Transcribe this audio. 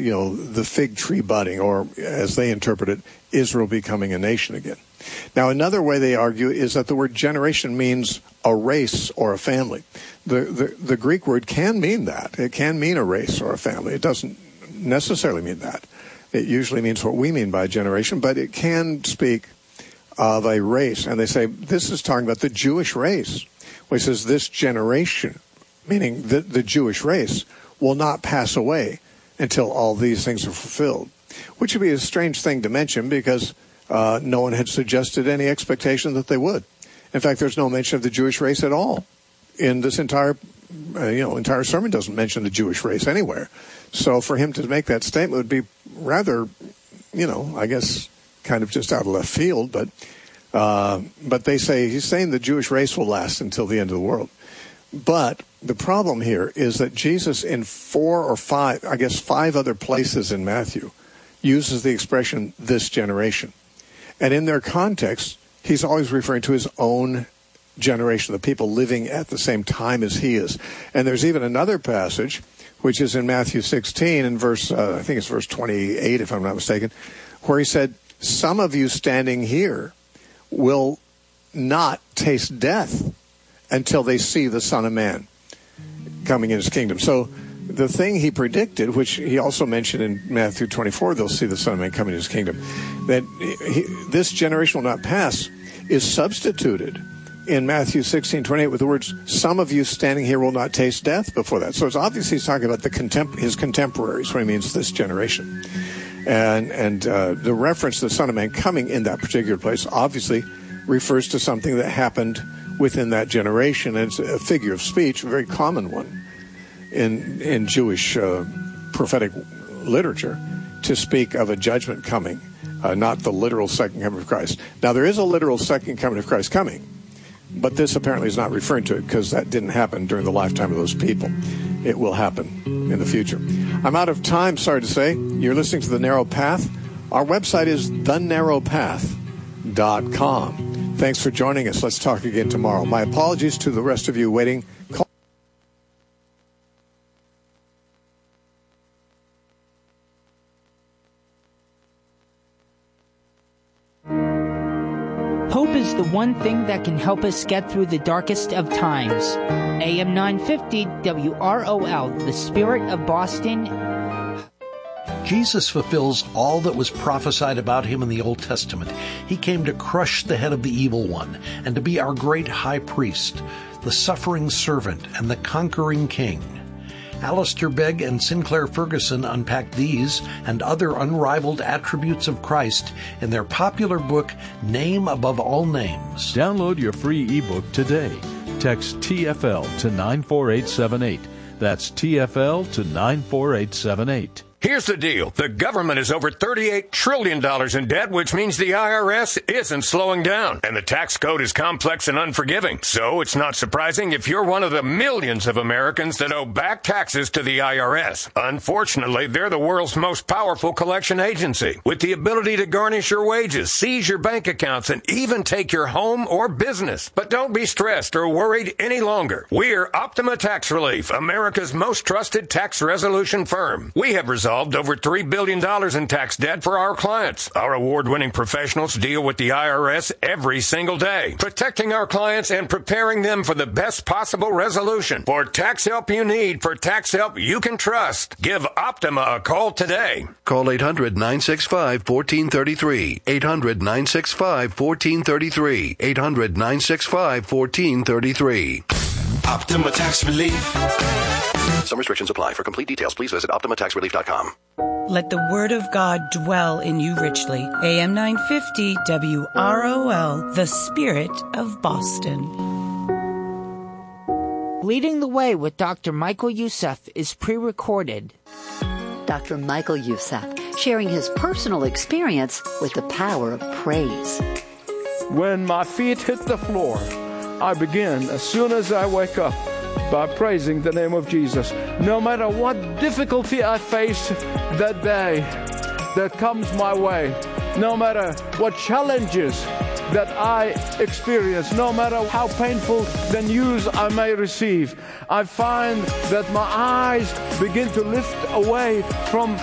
the fig tree budding, or as they interpret it, Israel becoming a nation again. Now, another way they argue is that the word generation means a race or a family. The Greek word can mean that. It can mean a race or a family. It doesn't necessarily mean that. It usually means what we mean by generation, but it can speak of a race. And they say this is talking about the Jewish race, which says this generation, meaning the Jewish race, will not pass away until all these things are fulfilled, which would be a strange thing to mention because no one had suggested any expectation that they would. In fact, there's no mention of the Jewish race at all in this entire sermon. Doesn't mention the Jewish race anywhere. So for him to make that statement would be rather, I guess, kind of just out of left field. But they say he's saying the Jewish race will last until the end of the world. But the problem here is that Jesus in 4 or 5, I guess 5 other places in Matthew, uses the expression this generation. And in their context, he's always referring to his own generation, the people living at the same time as he is. And there's even another passage, which is in Matthew 16, in verse 28, if I'm not mistaken, where he said, some of you standing here will not taste death until they see the Son of Man coming in his kingdom. So the thing he predicted, which he also mentioned in Matthew 24, they'll see the Son of Man coming in his kingdom, that this generation will not pass, is substituted in Matthew 16:28 with the words, some of you standing here will not taste death before that. So it's obviously he's talking about his contemporaries when he means this generation. And the reference to the Son of Man coming in that particular place obviously refers to something that happened within that generation. And it's a figure of speech, a very common one in Jewish prophetic literature, to speak of a judgment coming, not the literal second coming of Christ. Now, there is a literal second coming of Christ coming, but this apparently is not referring to it because that didn't happen during the lifetime of those people. It will happen in the future. I'm out of time, sorry to say. You're listening to The Narrow Path. Our website is thenarrowpath.com. Thanks for joining us. Let's talk again tomorrow. My apologies to the rest of you waiting. Hope is the one thing that can help us get through the darkest of times. AM 950 WROL, the Spirit of Boston. Jesus fulfills all that was prophesied about him in the Old Testament. He came to crush the head of the evil one and to be our great high priest, the suffering servant and the conquering king. Alistair Begg and Sinclair Ferguson unpack these and other unrivaled attributes of Christ in their popular book, Name Above All Names. Download your free ebook today. Text TFL to 94878. That's TFL to 94878. Here's the deal. The government is over $38 trillion in debt, which means the IRS isn't slowing down. And the tax code is complex and unforgiving. So it's not surprising if you're one of the millions of Americans that owe back taxes to the IRS. Unfortunately, they're the world's most powerful collection agency, with the ability to garnish your wages, seize your bank accounts, and even take your home or business. But don't be stressed or worried any longer. We're Optima Tax Relief, America's most trusted tax resolution firm. We have resolved over $3 billion in tax debt for our clients. Our award-winning professionals deal with the IRS every single day, protecting our clients and preparing them for the best possible resolution. For tax help you need, for tax help you can trust, give Optima a call today. Call 800-965-1433. 800-965-1433. 800-965-1433. Optima Tax Relief. Some restrictions apply. For complete details, please visit OptimaTaxRelief.com. Let the Word of God dwell in you richly. AM 950 WROL, the Spirit of Boston. Leading the Way with Dr. Michael Youssef is pre-recorded. Dr. Michael Youssef, sharing his personal experience with the power of praise. When my feet hit the floor, I begin, as soon as I wake up, by praising the name of Jesus. No matter what difficulty I face that day that comes my way, no matter what challenges that I experience, no matter how painful the news I may receive, I find that my eyes begin to lift away from